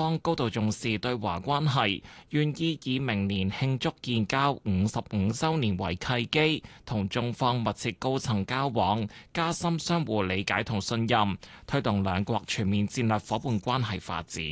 方高度重視對華關係，願意以明年慶祝建交55週年為契機，同中方密切高層交往，加深相互理解同信任，推動兩國全面戰略夥伴關係發展。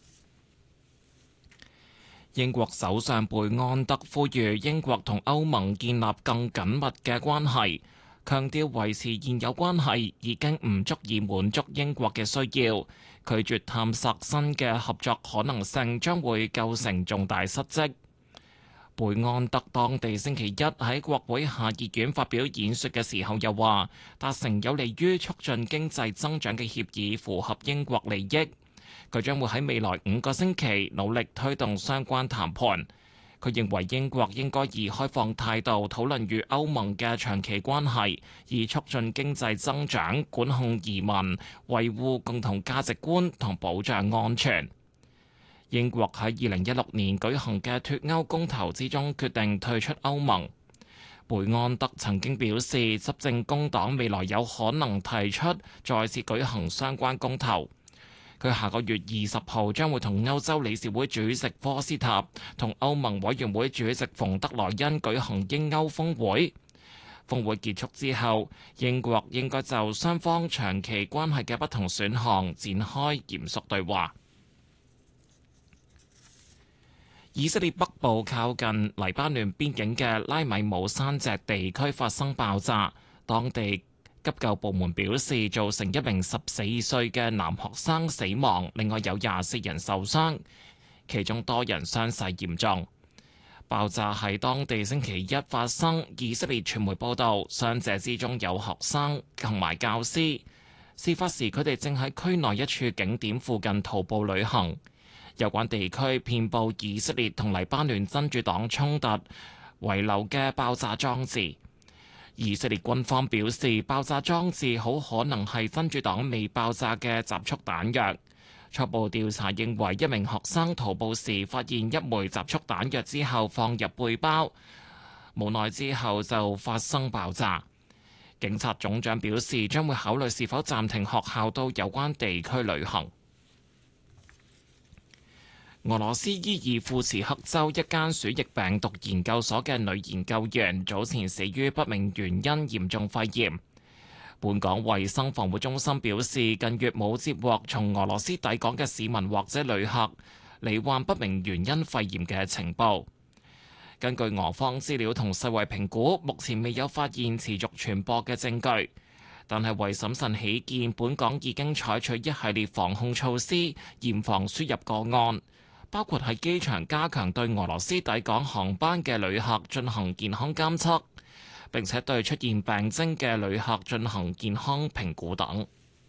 英國首相貝安德呼籲英國同歐盟建立更緊密嘅關係，強調維持現有關係已經唔足以滿足英國嘅需要，拒絕探索新嘅合作可能性將會構成重大失職。貝安德當地星期一喺國會下議院發表演說嘅時候又話，達成有利於促進經濟增長嘅協議符合英國利益。佢將會喺未來5個星期努力推動相關談判。佢認為英國應該以開放態度討論與歐盟嘅長期關係，以促進經濟增長、管控移民、維護共同價值觀同保障安全。英國喺2016年舉行嘅脫歐公投之中決定退出歐盟。貝安德曾經表示，執政工黨未來有可能提出再次舉行相關公投。佢下個月20號將會同歐洲理事會主席科斯塔同歐盟委員會主席馮德萊恩舉行英歐峰會。峰會結束之後，英國應該就雙方長期關係嘅不同選項展開嚴肅對話。以色列北部靠近黎巴嫩邊境嘅拉米姆山脊地區發生爆炸，當地急救部門表示，造成一名14歲嘅男學生死亡，另外有24人受傷，其中多人傷勢嚴重。爆炸喺當地星期一發生，以色列傳媒報道，傷者之中有學生同埋教師。事發時，佢哋正喺區內一處景點附近徒步旅行。有關地區遍佈以色列同黎巴嫩真主黨衝突遺留嘅爆炸裝置。以色列軍方表示，爆炸裝置好可能係真主黨未爆炸嘅集束彈藥。初步調查認為，一名學生徒步時發現一枚集束彈藥之後放入背包，無奈之後就發生爆炸。警察總長表示，將會考慮是否暫停學校到有關地區旅行。俄羅斯伊爾庫茨克州一間鼠疫病毒研究所嘅女研究員早前死於不明原因嚴重肺炎。本港衛生防護中心表示，近月冇接獲從俄羅斯抵港嘅市民或者旅客罹患不明原因肺炎嘅情報。根據俄方資料同世衛評估，目前未有發現持續傳播嘅證據，但係為審慎起見，本港已經採取一系列防控措施，嚴防輸入個案。包括喺機場加強對俄羅斯抵港航班嘅旅客進行健康監測，並且對出現病徵嘅旅客進行健康評估等。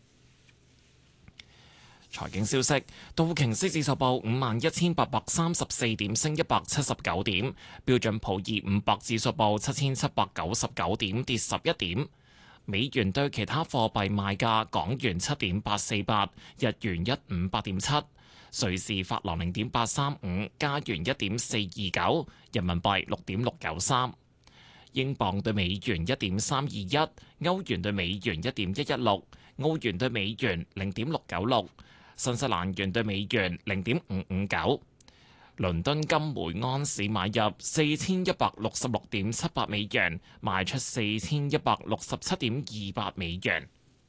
財經消息，道瓊斯指數報51,834點，升179點；標準普爾500指數報7,799點，跌11點。美元對其他貨幣賣價：港元7.848，日元158.7。瑞士法郎0.835，加元1.429，人民幣6.693，英鎊對美元1.321，歐元對美元1.116，澳元對美元0.696，新西蘭元對美元0.559。倫敦金每安士買入4166.78美元，賣出4167.28美元。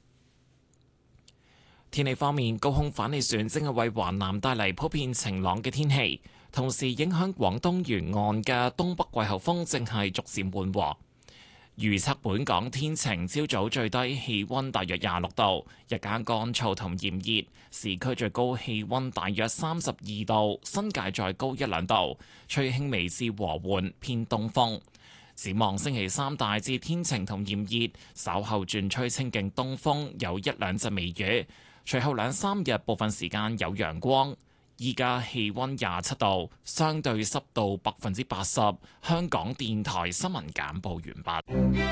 天氣方面，高空反氣旋正係為華南帶嚟普遍晴朗嘅天氣，同時影響廣東沿岸嘅東北季候風正係逐漸緩和。預測本港天晴，朝早最低氣溫大約26度，日間乾燥同炎熱，市區最高氣溫大約32度，新界再高1-2度，吹輕微至和緩偏東風。展望星期三大致天晴同炎熱，稍後轉吹清勁東風，有1-2陣微雨。隨後2-3日部分時間有陽光，依家氣溫27度，相對濕度80%。香港電台新聞簡報完畢。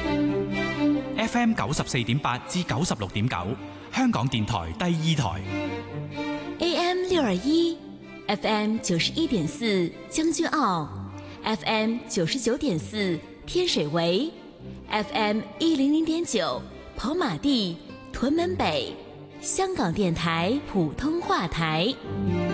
FM 94.8至96.9，香港電台第2台。 AM 621 FM 91.4將軍澳 FM 99.4天水圍 FM 100.9跑馬地屯門北。香港電台普通話台。